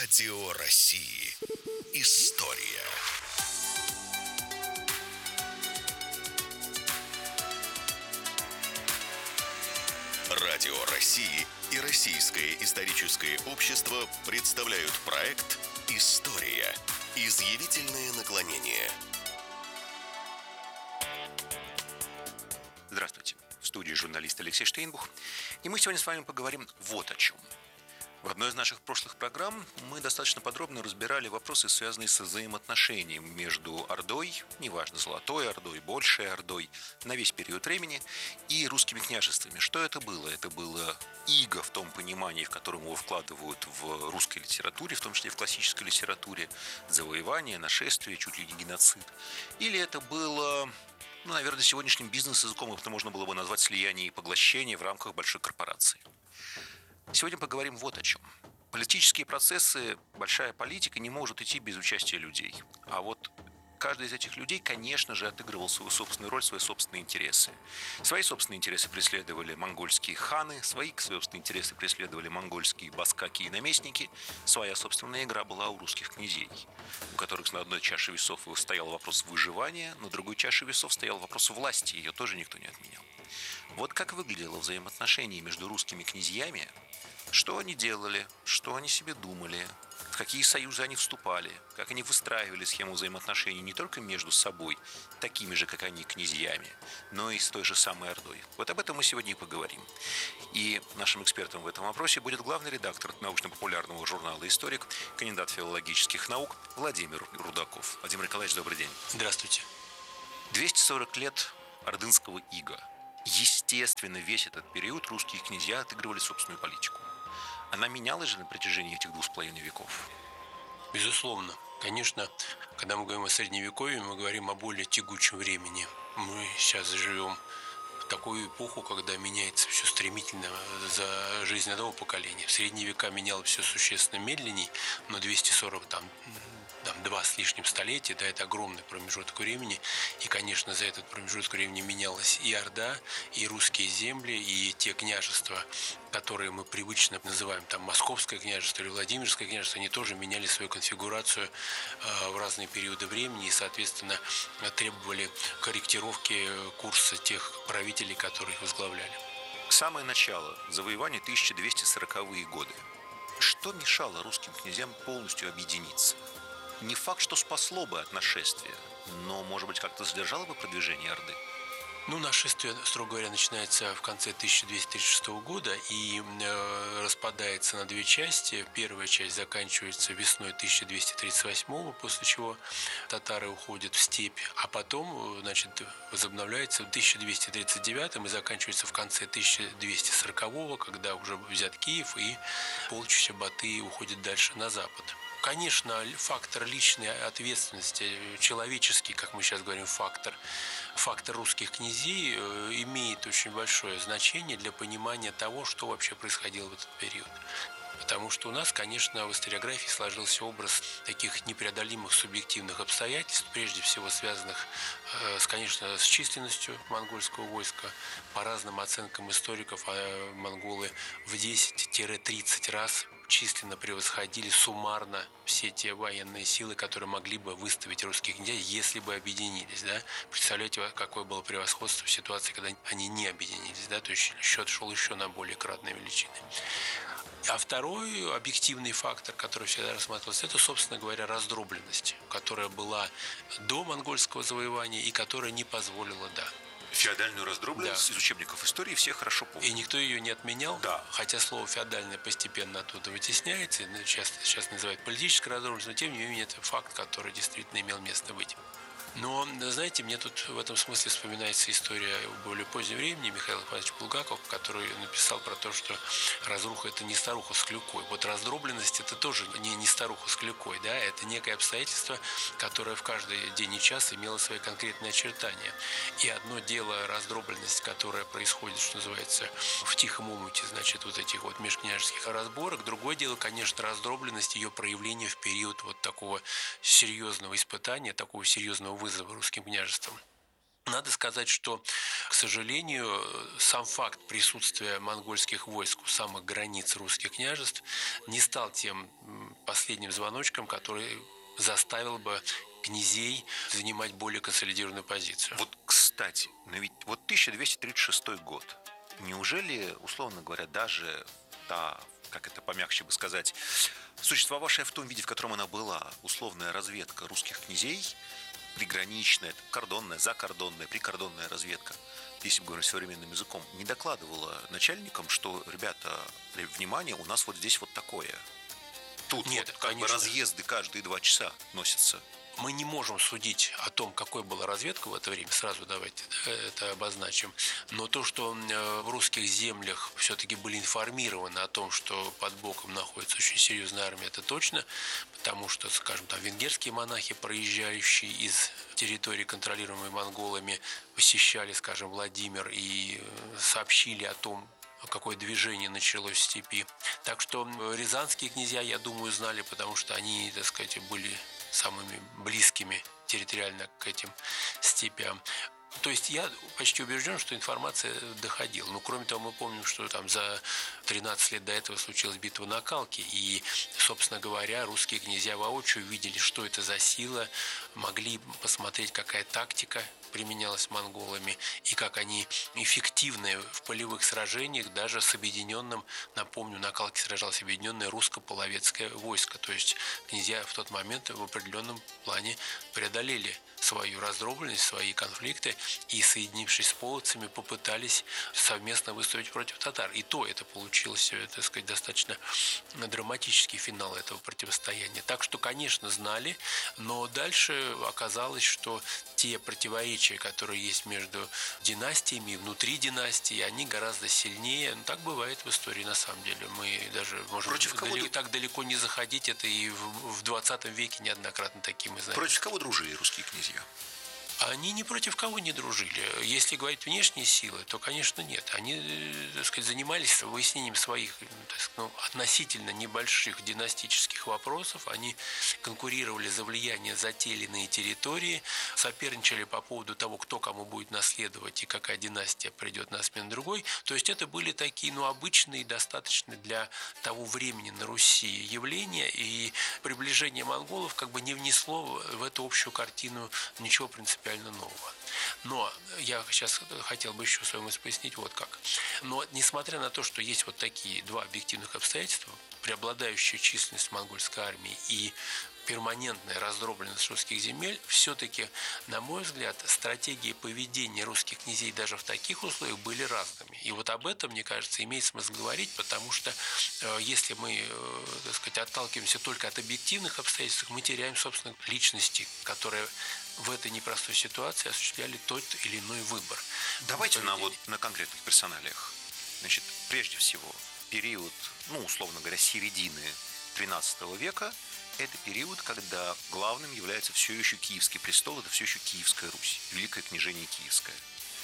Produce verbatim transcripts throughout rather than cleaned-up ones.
Радио России. История. Радио России и Российское историческое общество представляют проект «История. Изъявительное наклонение». Здравствуйте. В студии журналист Алексей Штейнбух. И мы сегодня с вами поговорим вот о чем. В одной из наших прошлых программ мы достаточно подробно разбирали вопросы, связанные с взаимоотношением между Ордой, неважно, Золотой Ордой, Большей Ордой, на весь период времени, и русскими княжествами. Что это было? Это было иго в том понимании, в котором его вкладывают в русской литературе, в том числе в классической литературе, завоевание, нашествие, чуть ли не геноцид. Или это было... Ну, наверное, сегодняшним бизнес-языком это можно было бы назвать слияние и поглощение в рамках большой корпорации. Сегодня поговорим вот о чем. Политические процессы, большая политика не может идти без участия людей. А вот каждый из этих людей, конечно же, отыгрывал свою собственную роль, свои собственные интересы. Свои собственные интересы преследовали монгольские ханы, свои собственные интересы преследовали монгольские баскаки и наместники. Своя собственная игра была у русских князей, у которых на одной чаше весов стоял вопрос выживания, на другой чаше весов стоял вопрос власти, ее тоже никто не отменял. Вот как выглядело взаимоотношение между русскими князьями, что они делали, что они себе думали, в какие союзы они вступали, как они выстраивали схему взаимоотношений не только между собой, такими же, как они, князьями, но и с той же самой Ордой. Вот об этом мы сегодня и поговорим. И нашим экспертом в этом вопросе будет главный редактор научно-популярного журнала «Историк», кандидат филологических наук Владимир Рудаков. Владимир Николаевич, добрый день. Здравствуйте. двести сорок лет ордынского ига. Естественно, весь этот период русские князья отыгрывали собственную политику. Она менялась же на протяжении этих двух с половиной веков? Безусловно. Конечно, когда мы говорим о Средневековье, мы говорим о более тягучем времени. Мы сейчас живем в такую эпоху, когда меняется все стремительно за жизнь одного поколения. В Средние века менялось все существенно медленней, но двести сорок там... Там, два с лишним столетия, да, это огромный промежуток времени, и, конечно, за этот промежуток времени менялась и Орда, и русские земли, и те княжества, которые мы привычно называем там Московское княжество или Владимирское княжество, они тоже меняли свою конфигурацию э, в разные периоды времени и, соответственно, требовали корректировки курса тех правителей, которые их возглавляли. Самое начало завоевания тысяча двести сороковые годы. Что мешало русским князьям полностью объединиться? Не факт, что спасло бы от нашествия, но, может быть, как-то задержало бы продвижение Орды? Ну, нашествие, строго говоря, начинается в конце тысяча двести тридцать шестого года и э, распадается на две части. Первая часть заканчивается весной тысяча двести тридцать восьмого, после чего татары уходят в степь, а потом, значит, возобновляется в тысяча двести тридцать девятом и заканчивается в конце тысяча двести сорокового, когда уже взят Киев и полчища Батыя уходит дальше на запад. Конечно, фактор личной ответственности, человеческий, как мы сейчас говорим, фактор, фактор русских князей имеет очень большое значение для понимания того, что вообще происходило в этот период. Потому что у нас, конечно, в историографии сложился образ таких непреодолимых субъективных обстоятельств, прежде всего связанных, с, конечно, с численностью монгольского войска. По разным оценкам историков, монголы в десять-тридцать раз численно превосходили суммарно все те военные силы, которые могли бы выставить русских князей, если бы объединились. Да? Представляете, какое было превосходство в ситуации, когда они не объединились. Да? То есть счет шел еще на более кратные величины. А второй объективный фактор, который всегда рассматривался, это, собственно говоря, раздробленность, которая была до монгольского завоевания и которая не позволила, да. Феодальную раздробленность да. из учебников истории все хорошо помнят. И никто ее не отменял, да. хотя слово «феодальное» постепенно оттуда вытесняется, сейчас, сейчас называют политической раздробленностью, но тем не менее это факт, который действительно имел место быть. Но, знаете, мне тут в этом смысле вспоминается история более позднего времени Михаил Иванович Булгаков, который написал про то, что разруха – это не старуха с клюкой. Вот раздробленность – это тоже не, не старуха с клюкой, да, это некое обстоятельство, которое в каждый день и час имело свои конкретные очертания. И одно дело раздробленность, которая происходит, что называется, в тихом омуте, значит, вот этих вот межкняжеских разборок. Другое дело, конечно, раздробленность, ее проявление в период вот такого серьезного испытания, такого серьезного вызова русским княжествам. Надо сказать, что, к сожалению, сам факт присутствия монгольских войск у самых границ русских княжеств не стал тем последним звоночком, который заставил бы князей занимать более консолидированную позицию. Вот, кстати, но ведь вот тысяча двести тридцать шестой год. Неужели, условно говоря, даже та, как это помягче бы сказать, существовавшая в том виде, в котором она была, условная разведка русских князей, приграничная, кордонная, закордонная, прикордонная разведка, если говорить современным языком, не докладывала начальникам, что, ребята, внимание, у нас вот здесь вот такое. Тут Нет, вот как конечно. бы разъезды каждые два часа носятся. Мы не можем судить о том, какой была разведка в это время, сразу давайте это обозначим. Но то, что в русских землях все-таки были информированы о том, что под боком находится очень серьезная армия, это точно, потому что, скажем, там венгерские монахи, проезжающие из территории, контролируемой монголами, посещали, скажем, Владимир и сообщили о том, какое движение началось в степи. Так что рязанские князья, я думаю, знали, потому что они, так сказать, были самыми близкими территориально к этим степям. То есть я почти убежден, что информация доходила. Но кроме того, мы помним, что там за тринадцать лет до этого случилась битва на Калке. И, собственно говоря, русские князья воочию видели, что это за сила, могли посмотреть, какая тактика применялась монголами и как они эффективны в полевых сражениях, даже с объединенным, напомню, на Калке сражалось объединенное русско-половецкое войско. То есть князья в тот момент в определенном плане преодолели свою раздробленность, свои конфликты и, соединившись с половцами, попытались совместно выступить против татар. И то это получилось, так сказать, достаточно драматический финал этого противостояния. Так что, конечно, знали, но дальше оказалось, что те противоречия, которые есть между династиями и внутри династии, они гораздо сильнее. Ну, так бывает в истории на самом деле. Мы даже можем далеко, так далеко не заходить. Это и в двадцатом веке неоднократно такие мы знаем. Против кого дружили русские князья? Они ни против кого не дружили. Если говорить внешние силы, то, конечно, нет. Они, так сказать, занимались выяснением своих, так сказать, ну, относительно небольших династических вопросов. Они конкурировали за влияние за те или иные территории, соперничали по поводу того, кто кому будет наследовать и какая династия придет на смену другой. То есть это были такие, ну, обычные, достаточно для того времени на Руси явления, и приближение монголов как бы не внесло в эту общую картину ничего принципиального нового. Но я сейчас хотел бы еще свою мысль пояснить вот как. Но несмотря на то, что есть вот такие два объективных обстоятельства, преобладающая численность монгольской армии и перманентная раздробленность русских земель, все-таки, на мой взгляд, стратегии поведения русских князей даже в таких условиях были разными. И вот об этом, мне кажется, имеет смысл говорить, потому что э, если мы, э, так сказать, отталкиваемся только от объективных обстоятельств, мы теряем, собственно, личности, которые в этой непростой ситуации осуществляли тот или иной выбор. Давайте на, вот, на конкретных персоналиях. Значит, прежде всего, период, ну, условно говоря, середины тринадцатого века – это период, когда главным является все еще Киевский престол, это все еще Киевская Русь, Великое княжение Киевское.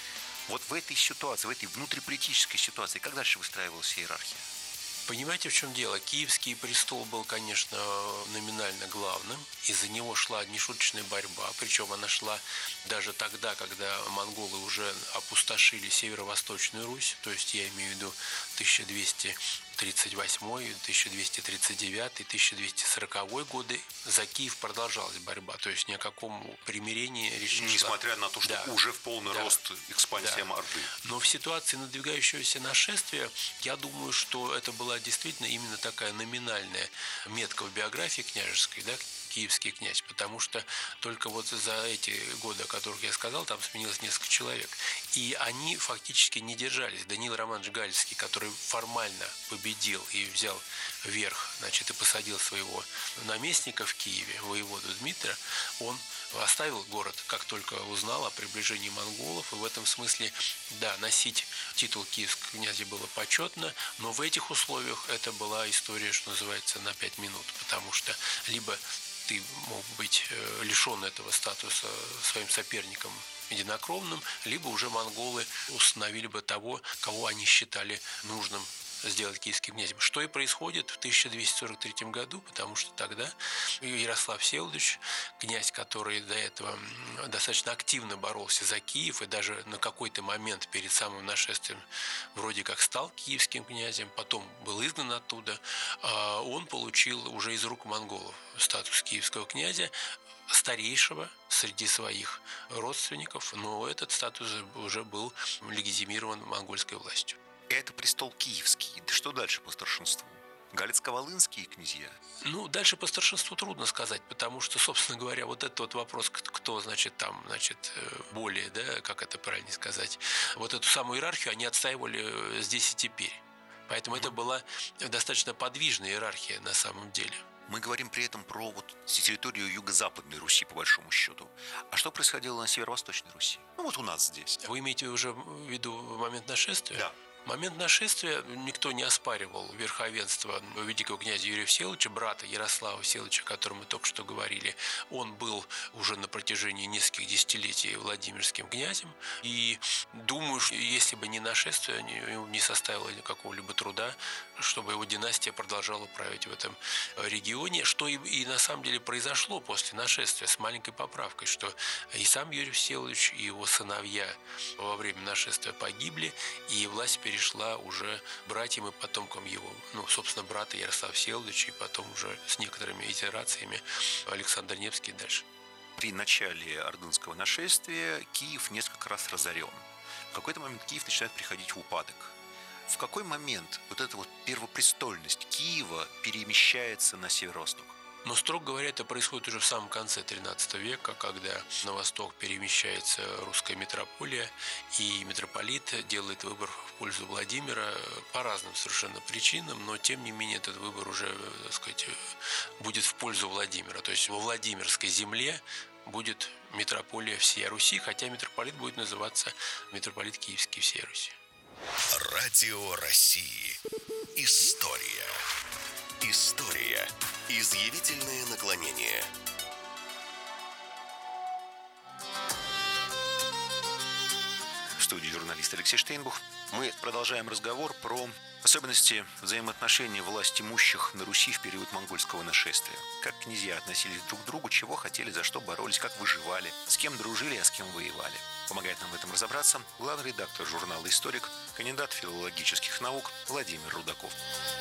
Вот в этой ситуации, в этой внутриполитической ситуации, как дальше выстраивалась иерархия? Понимаете, в чем дело? Киевский престол был, конечно, номинально главным. Из-за него шла нешуточная борьба. Причем она шла даже тогда, когда монголы уже опустошили северо-восточную Русь. То есть я имею в виду тысяча двести тридцать восьмой, тысяча двести тридцать девятый, тысяча двести сороковой годы. За Киев продолжалась борьба. То есть ни о каком примирении речи не шла. Несмотря на то, что да. уже в полный да. рост экспансия да. Орды. Но в ситуации надвигающегося нашествия, я думаю, что это была действительно именно такая номинальная метка в биографии княжеской, да, киевский князь, потому что только вот за эти годы, о которых я сказал, там сменилось несколько человек. И они фактически не держались. Даниил Романович Галицкий, который формально победил и взял верх, значит, и посадил своего наместника в Киеве, воеводу Дмитрия, он оставил город, как только узнал о приближении монголов, и в этом смысле, да, носить титул киевского князя было почетно, но в этих условиях это была история, что называется, на пять минут, потому что либо ты мог быть лишен этого статуса своим соперником единокровным, либо уже монголы установили бы того, кого они считали нужным сделать киевским князем. Что и происходит в тысяча двести сорок третьем году, потому что тогда Ярослав Всеволодович, князь, который до этого достаточно активно боролся за Киев и даже на какой-то момент перед самым нашествием вроде как стал киевским князем, потом был изгнан оттуда, он получил уже из рук монголов статус киевского князя, старейшего среди своих родственников, но этот статус уже был легитимирован монгольской властью. Это престол киевский. Да что дальше по старшинству? Галицко-волынские князья? Ну, дальше по старшинству трудно сказать, потому что, собственно говоря, вот этот вот вопрос, кто, значит, там, значит, более, да, как это правильно сказать, вот эту самую иерархию они отстаивали здесь и теперь. Поэтому mm-hmm. это была достаточно подвижная иерархия на самом деле. Мы говорим при этом про вот территорию юго-западной Руси, по большому счету. А что происходило на северо-восточной Руси? Ну, вот у нас здесь. Вы имеете уже в виду момент нашествия? Да. В момент нашествия никто не оспаривал верховенство великого князя Юрия Всеволодовича, брата Ярослава Всеволодовича, о котором мы только что говорили. Он был уже на протяжении нескольких десятилетий Владимирским князем. И думаю, что если бы не нашествие, не составило какого-либо труда, чтобы его династия продолжала править в этом регионе, что и, и на самом деле произошло после нашествия, с маленькой поправкой, что и сам Юрий Всеволодович, и его сыновья во время нашествия погибли, и власть перешла шла уже братьям и потомкам его, ну, собственно, брата Ярослава Всеволодовича, и потом уже с некоторыми итерациями Александр Невский дальше. При начале ордынского нашествия Киев несколько раз разорен. В какой-то момент Киев начинает приходить в упадок. В какой момент вот эта вот первопрестольность Киева перемещается на северо-восток? Но, строго говоря, это происходит уже в самом конце тринадцатого века, когда на восток перемещается русская митрополия, и митрополит делает выбор в пользу Владимира по разным совершенно причинам, но, тем не менее, этот выбор уже, так сказать, будет в пользу Владимира. То есть во Владимирской земле будет митрополия всей Руси, хотя митрополит будет называться митрополит Киевский всей Руси. Радио России. История. История. Изъявительные наклонения. В студии журналист Алексей Штейнбух. Мы продолжаем разговор про особенности взаимоотношений власть имущих на Руси в период монгольского нашествия. Как князья относились друг к другу, чего хотели, за что боролись, как выживали, с кем дружили, а с кем воевали. Помогает нам в этом разобраться главный редактор журнала «Историк», кандидат филологических наук Владимир Рудаков.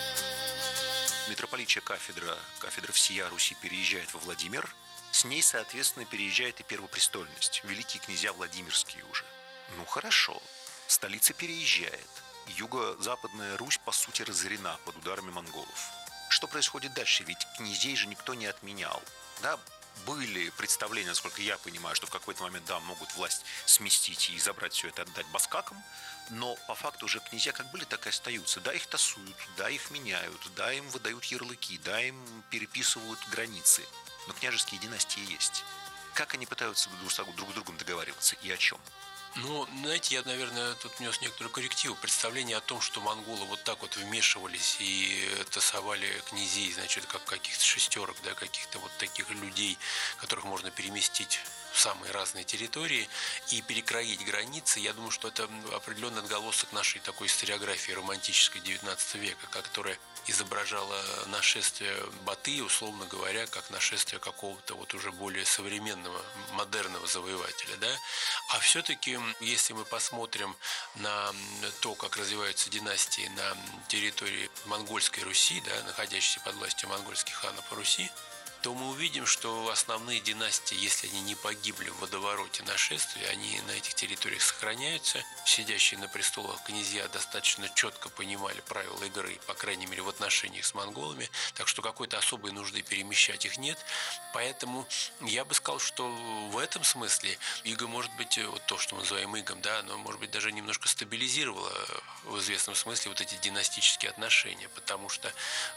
Митрополичья кафедра, кафедра всея Руси переезжает во Владимир. С ней, соответственно, переезжает и первопрестольность. Великие князья Владимирские уже. Ну хорошо, столица переезжает. Юго-западная Русь, по сути, разорена под ударами монголов. Что происходит дальше? Ведь князей же никто не отменял. Да, были представления, насколько я понимаю, что в какой-то момент, да, могут власть сместить и забрать все это, отдать баскакам, но по факту уже князья как были, так и остаются. Да, их тасуют, да, их меняют, да, им выдают ярлыки, да, им переписывают границы. Но княжеские династии есть. Как они пытаются друг с другом договариваться и о чем? Ну, знаете, я, наверное, тут внес некоторую коррективу. Представление о том, что монголы вот так вот вмешивались и тасовали князей, значит, как каких-то шестерок, да, каких-то вот таких людей, которых можно переместить в самые разные территории и перекроить границы, я думаю, что это определенный отголосок нашей такой историографии романтической девятнадцатого века, которая изображала нашествие Батыя, условно говоря, как нашествие какого-то вот уже более современного, модерного завоевателя, да. А все-таки, если мы посмотрим на то, как развиваются династии на территории Монгольской Руси, да, находящейся под властью монгольских ханов Руси, то мы увидим, что основные династии, если они не погибли в водовороте нашествия, они на этих территориях сохраняются. Сидящие на престолах князья достаточно четко понимали правила игры, по крайней мере, в отношениях с монголами, так что какой-то особой нужды перемещать их нет. Поэтому я бы сказал, что в этом смысле иго, может быть, вот то, что мы называем игом, да, оно, может быть, даже немножко стабилизировало в известном смысле вот эти династические отношения, потому что,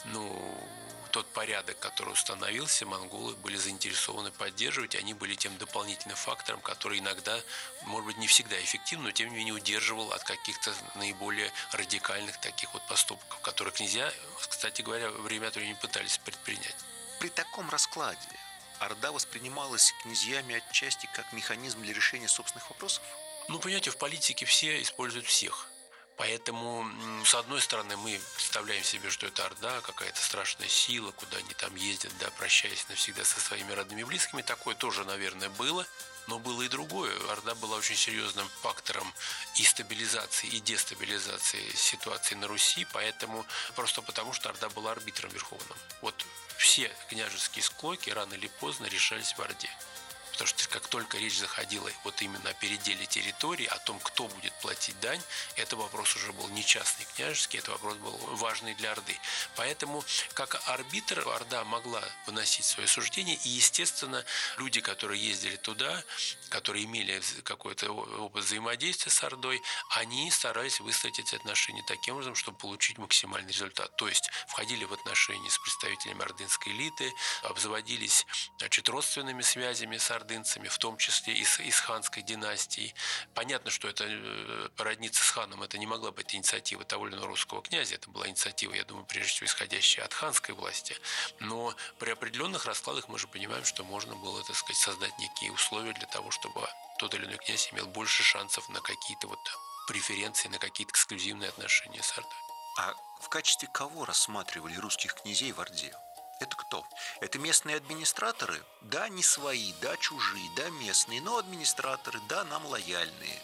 ну, тот порядок, который установился, монголы были заинтересованы поддерживать, они были тем дополнительным фактором, который иногда, может быть, не всегда эффективен, но тем не менее удерживал от каких-то наиболее радикальных таких вот поступков, которые князья, кстати говоря, время от времени пытались предпринять. При таком раскладе Орда воспринималась князьями отчасти как механизм для решения собственных вопросов? Ну, понимаете, в политике все используют всех. Поэтому, с одной стороны, мы представляем себе, что это Орда, какая-то страшная сила, куда они там ездят, да, прощаясь навсегда со своими родными и близкими. Такое тоже, наверное, было. Но было и другое. Орда была очень серьезным фактором и стабилизации, и дестабилизации ситуации на Руси, поэтому просто потому, что Орда была арбитром верховным. Вот все княжеские склоки рано или поздно решались в Орде. Потому что как только речь заходила вот именно о переделе территории, о том, кто будет платить дань, это вопрос уже был не частный княжеский, это вопрос был важный для Орды. Поэтому как арбитр Орда могла выносить свое суждение, и, естественно, люди, которые ездили туда, которые имели какой-то опыт взаимодействия с Ордой, они старались выстроить эти отношения таким образом, чтобы получить максимальный результат. То есть входили в отношения с представителями ордынской элиты, обзаводились, значит, родственными связями с ордынцами, в том числе и с, и с ханской династией. Понятно, что это породниться с ханом, это не могла быть инициатива того или иного русского князя, это была инициатива, я думаю, прежде всего исходящая от ханской власти. Но при определенных раскладах мы же понимаем, что можно было, так сказать, создать некие условия для того, чтобы тот или иной князь имел больше шансов на какие-то вот преференции, на какие-то эксклюзивные отношения с Ордой. А в качестве кого рассматривали русских князей в Орде? Это кто? Это местные администраторы? Да, не свои, да, чужие, да, местные, но администраторы, да, нам лояльные.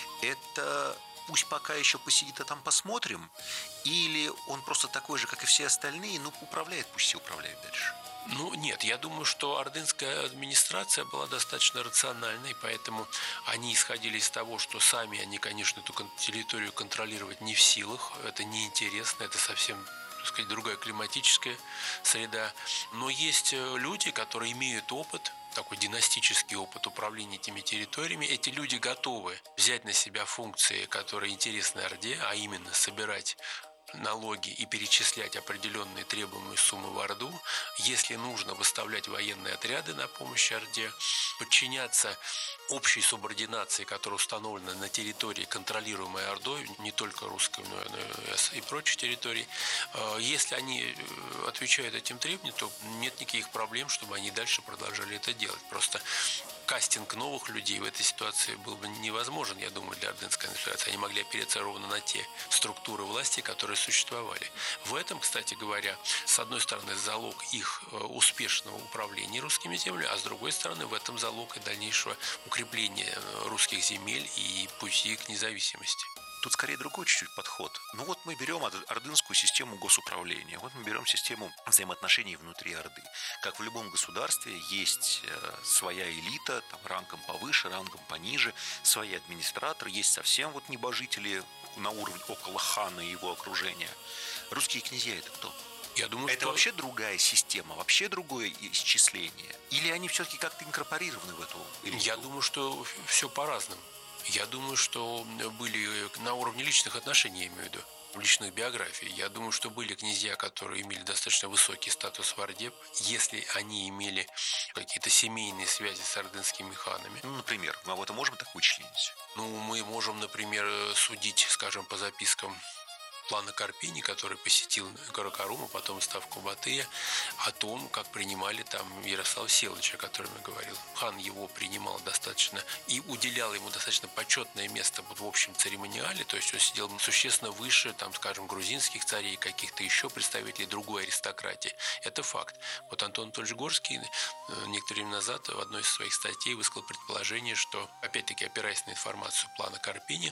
Это пусть пока еще посидит, а там посмотрим? Или он просто такой же, как и все остальные, ну, управляет, пусть все управляет дальше? Ну, нет, я думаю, что ордынская администрация была достаточно рациональной, поэтому они исходили из того, что сами они, конечно, эту территорию контролировать не в силах, это неинтересно, это совсем, так сказать, другая климатическая среда. Но есть люди, которые имеют опыт, такой династический опыт управления этими территориями. Эти люди готовы взять на себя функции, которые интересны Орде, а именно собирать налоги и перечислять определенные требуемые суммы в Орду, если нужно выставлять военные отряды на помощь Орде, подчиняться общей субординации, которая установлена на территории, контролируемой Ордой, не только русской, но и прочих территорий. Если они отвечают этим требованиям, то нет никаких проблем, чтобы они дальше продолжали это делать. Просто кастинг новых людей в этой ситуации был бы невозможен, я думаю, для ордынской администрации. Они могли опереться ровно на те структуры власти, которые существовали. В этом, кстати говоря, с одной стороны, залог их успешного управления русскими землями, а с другой стороны, в этом залог и дальнейшего укрепления русских земель и пути к независимости. Тут скорее другой чуть-чуть подход. Ну вот мы берем ордынскую систему госуправления, вот мы берем систему взаимоотношений внутри Орды. Как в любом государстве есть своя элита, там, рангом повыше, рангом пониже, свои администраторы, есть совсем вот небожители на уровне около хана и его окружения. Русские князья – это кто? Я думаю, это что... вообще другая система, вообще другое исчисление? Или они все-таки как-то инкорпорированы в эту элиту? Я думаю, что все по-разному. Я думаю, что были на уровне личных отношений, я имею в виду, личных биографий. Я думаю, что были князья, которые имели достаточно высокий статус в Орде, если они имели какие-то семейные связи с ордынскими ханами. Ну, например, мы это можем так вычленить? Ну, мы можем, например, судить, скажем, по запискам плана Карпини, который посетил Каракарум, а потом ставку Батыя, о том, как принимали там Ярослава Всеволодовича, о котором я говорил. Хан его принимал достаточно и уделял ему достаточно почетное место вот в общем церемониале, то есть он сидел существенно выше, там, скажем, грузинских царей, каких-то еще представителей другой аристократии. Это факт. Вот Антон Анатольевич Горский некоторое время назад в одной из своих статей высказал предположение, что, опять-таки, опираясь на информацию плана Карпини,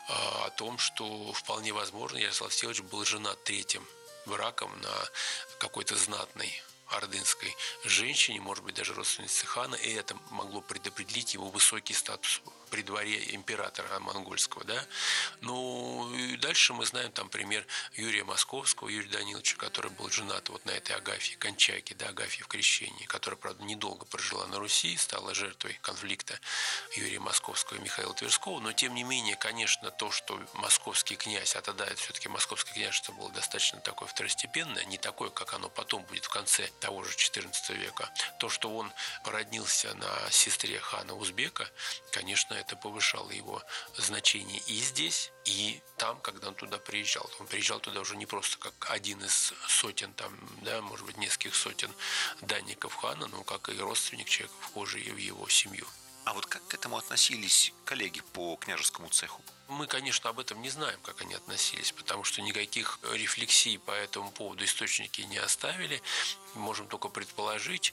о том, что вполне возможно Ярослав Ярослав Всеволодович был женат третьим браком на какой-то знатной ордынской женщине, может быть, даже родственнице хана, и это могло предопределить его высокий статус при дворе императора монгольского, да. Ну, и дальше мы знаем там пример Юрия Московского, Юрия Даниловича, который был женат вот на этой Агафье Кончаке, да, Агафье в крещении, которая, правда, недолго прожила на Руси, стала жертвой конфликта Юрия Московского и Михаила Тверского, но, тем не менее, конечно, то, что московский князь, а тогда это все-таки московское княжество было достаточно такое второстепенное, не такое, как оно потом будет в конце того же четырнадцатого века, то, что он породнился на сестре хана Узбека, конечно, это повышало его значение и здесь, и там, когда он туда приезжал. Он приезжал туда уже не просто как один из сотен, там, да, может быть, нескольких сотен данников хана, но как и родственник человека, вхожий в его семью. А вот как к этому относились коллеги по княжескому цеху? Мы, конечно, об этом не знаем, как они относились, потому что никаких рефлексий по этому поводу источники не оставили. Можем только предположить.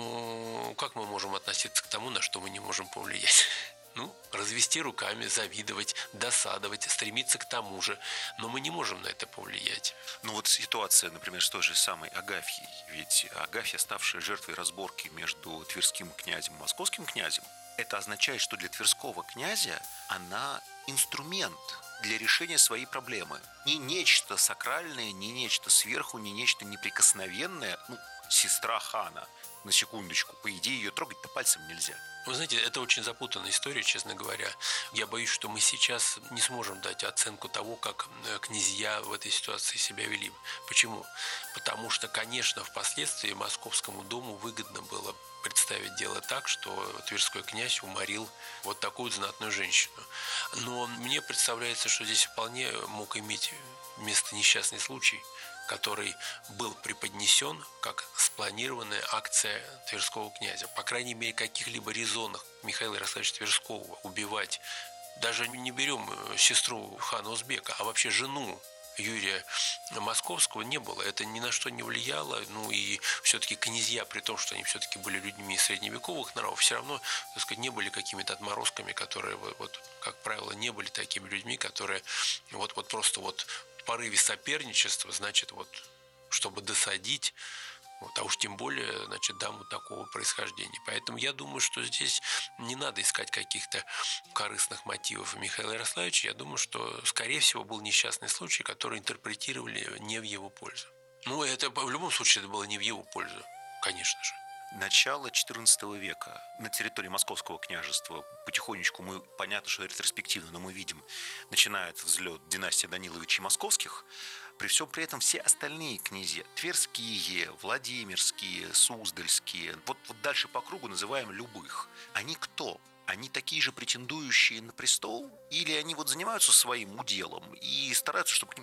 Но как мы можем относиться к тому, на что мы не можем повлиять? Ну, развести руками, завидовать, досадовать, стремиться к тому же. Но мы не можем на это повлиять. Ну вот ситуация, например, с той же самой Агафьей. Ведь Агафья, ставшая жертвой разборки между тверским князем и московским князем, это означает, что для тверского князя она инструмент для решения своей проблемы. Не нечто сакральное, не нечто сверху, не нечто неприкосновенное. Ну, сестра хана, на секундочку, по идее, ее трогать-то пальцем нельзя. Вы знаете, это очень запутанная история, честно говоря. Я боюсь, что мы сейчас не сможем дать оценку того, как князья в этой ситуации себя вели. Почему? Потому что, конечно, впоследствии Московскому дому выгодно было представить дело так, что тверской князь уморил вот такую знатную женщину. Но мне представляется, что здесь вполне мог иметь место несчастный случай, который был преподнесен как спланированная акция тверского князя. По крайней мере, каких-либо резонах Михаила Ярославича Тверского убивать, даже не берем сестру хана Узбека, а вообще жену Юрия Московского не было. Это ни на что не влияло. Ну и все-таки князья, при том, что они все-таки были людьми средневековых нравов, все равно, так сказать, не были какими-то отморозками, которые, вот, как правило, не были такими людьми, которые вот, вот просто вот в порыве соперничества, значит, вот, чтобы досадить, вот, а уж тем более, значит, даму такого происхождения. Поэтому я думаю, что здесь не надо искать каких-то корыстных мотивов Михаила Ярославича. Я думаю, что, скорее всего, был несчастный случай, который интерпретировали не в его пользу. Ну, это в любом случае это было не в его пользу, конечно же. Начало четырнадцатого века на территории Московского княжества. Потихонечку мы, понятно, что ретроспективно, но мы видим, начинает взлет династии Даниловичей Московских. При всем при этом все остальные князья, Тверские, Владимирские, Суздальские, вот, вот дальше по кругу называем любых. Они кто? Они такие же претендующие на престол? Или они вот занимаются своим уделом и стараются, чтобы к ним